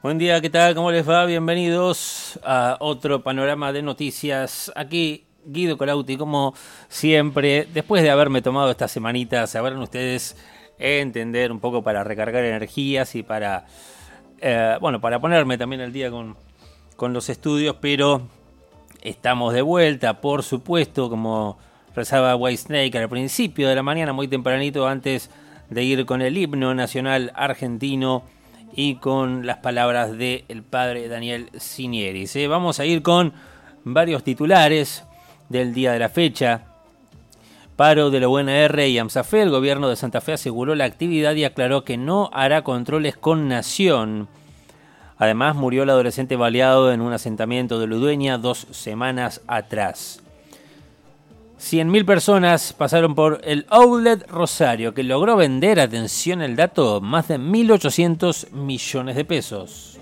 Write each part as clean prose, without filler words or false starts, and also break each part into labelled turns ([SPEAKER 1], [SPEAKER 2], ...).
[SPEAKER 1] Buen día, ¿qué tal? ¿Cómo les va? Bienvenidos a otro panorama de noticias. Aquí Guido Colauti, como siempre, después de haberme tomado estas semanitas, sabrán ustedes entender un poco para recargar energías y para ponerme también al día con los estudios, pero estamos de vuelta, por supuesto, como rezaba Whitesnake al principio de la mañana, muy tempranito, antes de ir con el himno nacional argentino y con las palabras del padre Daniel Sinieris. Vamos a ir con varios titulares del día de la fecha. Paro de la UNR y AMSAFE. El gobierno de Santa Fe aseguró la actividad y aclaró que no hará controles con Nación. Además, murió el adolescente baleado en un asentamiento de Ludueña 2 semanas atrás. 100.000 personas pasaron por el Outlet Rosario, que logró vender, atención al dato, más de 1.800 millones de pesos.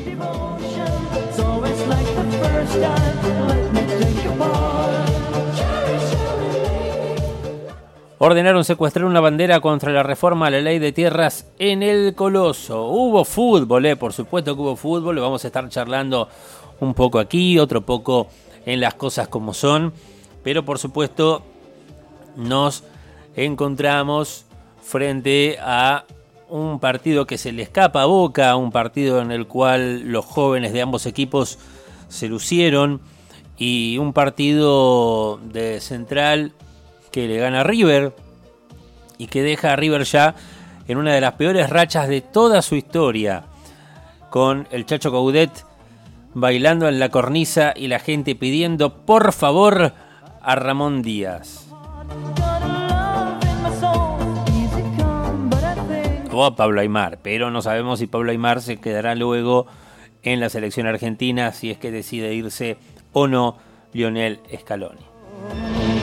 [SPEAKER 1] Ordenaron secuestrar una bandera contra la reforma a la ley de tierras en el Coloso. Hubo fútbol, por supuesto que hubo fútbol. Lo vamos a estar charlando un poco aquí, otro poco en las cosas como son. Pero por supuesto nos encontramos frente a un partido que se le escapa a Boca, un partido en el cual los jóvenes de ambos equipos se lucieron y un partido de Central que le gana a River y que deja a River ya en una de las peores rachas de toda su historia, con el Chacho Coudet bailando en la cornisa y la gente pidiendo por favor a Ramón Díaz o a Pablo Aimar, pero no sabemos si Pablo Aimar se quedará luego en la selección argentina, si es que decide irse o no Lionel Scaloni.